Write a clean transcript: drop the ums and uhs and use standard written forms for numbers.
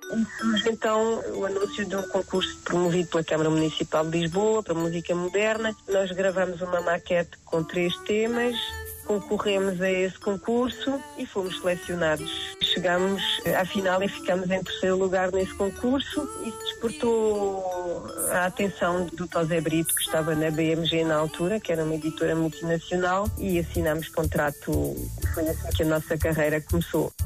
E surge então o anúncio de um concurso promovido pela Câmara Municipal de Lisboa para música moderna. Nós gravamos uma maquete com 3 temas, concorremos a esse concurso e fomos selecionados. Chegamos à final e ficamos em 3º lugar nesse concurso. Isso despertou a atenção do José Brito, que estava na BMG na altura, que era uma editora multinacional, e assinámos contrato. Foi assim que a nossa carreira começou.